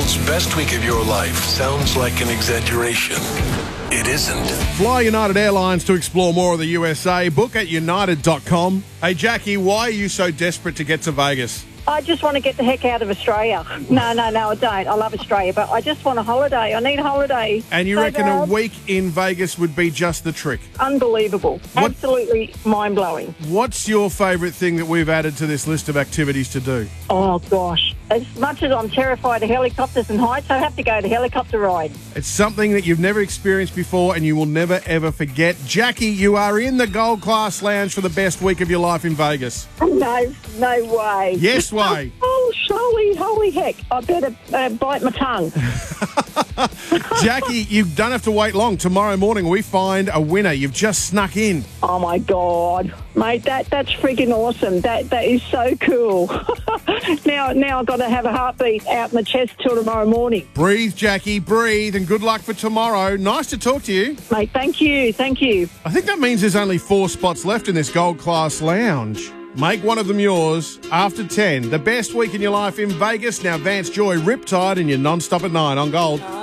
world's best week of your life sounds like an exaggeration. It isn't. Fly United Airlines to explore more of the USA. Book at united.com. Hey, Jackie, why are you so desperate to get to Vegas? I just want to get the heck out of Australia. No, I don't. I love Australia, but I just want a holiday. I need a holiday. And you So reckon bad. a week in Vegas would be just the trick? Unbelievable. What- Absolutely mind-blowing. What's your favourite thing that we've added to this list of activities to do? Oh, gosh. As much as I'm terrified of helicopters and heights, I have to go to helicopter ride. It's something that you've never experienced before and you will never, ever forget. Jackie, you are in the Gold Class Lounge for the best week of your life in Vegas. No way. Yes way. Oh, holy heck. I better bite my tongue. Jackie, you don't have to wait long. Tomorrow morning we find a winner. You've just snuck in. Oh, my God. Mate, that's freaking awesome. That is so cool. Now I've got to have a heartbeat out in the chest till tomorrow morning. Breathe, Jackie, breathe, and good luck for tomorrow. Nice to talk to you. Mate, thank you. I think that means there's only 4 spots left in this Gold Class Lounge. Make one of them yours after 10. The best week in your life in Vegas. Now Vance Joy, Riptide, and you're non-stop at 9 on Gold.